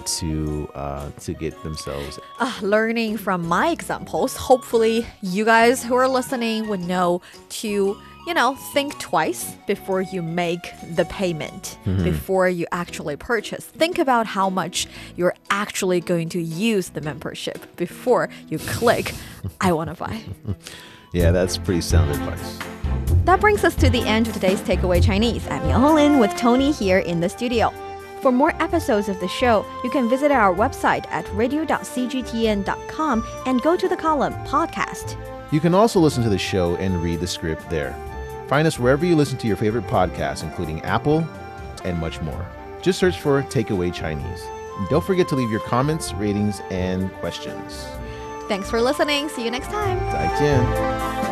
to get themselves. Learning from my examples, hopefully you guys who are listening would know to think twice before you make the payment, before you actually purchase. Think about how much you're actually going to use the membership before you click, I want to buy. Yeah, that's pretty sound advice. That brings us to the end of today's Takeaway Chinese. I'm Yang Lin with Tony here in the studio. For more episodes of the show, you can visit our website at radio.cgtn.com and go to the column Podcast. You can also listen to the show and read the script there. Find us wherever you listen to your favorite podcasts, including Apple and much more. Just search for Takeaway Chinese. And don't forget to leave your comments, ratings, and questions. Thanks for listening. See you next time. 再见。